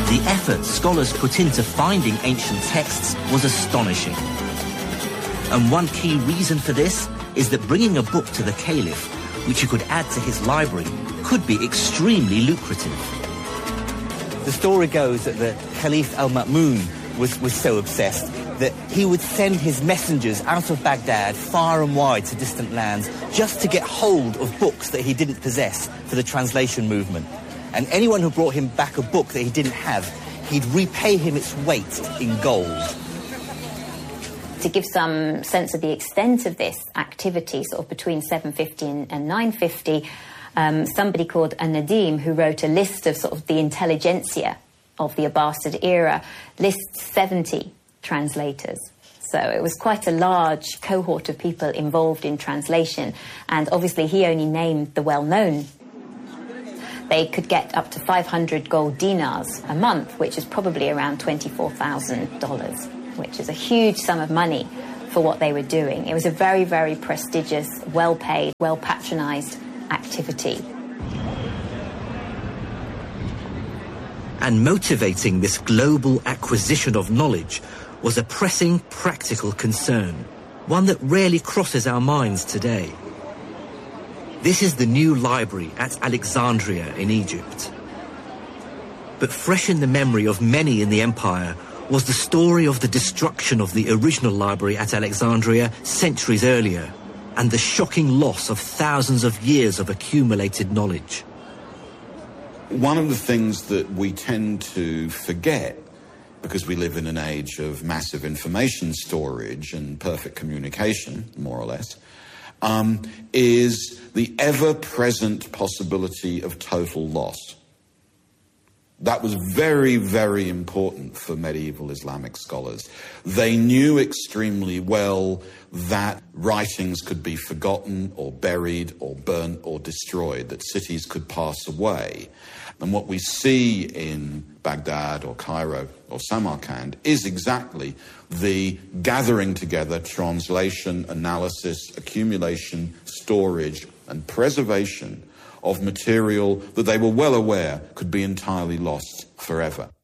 The effort scholars put into finding ancient texts was astonishing. And one key reason for this is that bringing a book to the Caliph, which he could add to his library, could be extremely lucrative. The story goes that the Caliph al-Ma'mun was so obsessed that he would send his messengers out of Baghdad far and wide to distant lands just to get hold of books that he didn't possess for the translation movement. And anyone who brought him back a book that he didn't have, he'd repay him its weight in gold. To give some sense of the extent of this activity, sort of between 750 and 950, somebody called An-Nadim, who wrote a list of sort of the intelligentsia of the Abbasid era, lists 70 translators. So it was quite a large cohort of people involved in translation, and obviously he only named the well-known. They could get up to 500 gold dinars a month, which is probably around $24,000, which is a huge sum of money for what they were doing. It was a very, very prestigious, well-paid, well-patronized activity. And motivating this global acquisition of knowledge was a pressing practical concern, one that rarely crosses our minds today. This is the new library at Alexandria in Egypt. But fresh in the memory of many in the empire was the story of the destruction of the original library at Alexandria centuries earlier, and the shocking loss of thousands of years of accumulated knowledge. One of the things that we tend to forget, because we live in an age of massive information storage and perfect communication, more or less, is the ever-present possibility of total loss. That was very, very important for medieval Islamic scholars. They knew extremely well that writings could be forgotten or buried or burnt or destroyed, that cities could pass away. And what we see in Baghdad or Cairo or Samarkand is exactly the gathering together, translation, analysis, accumulation, storage, and preservation of material that they were well aware could be entirely lost forever.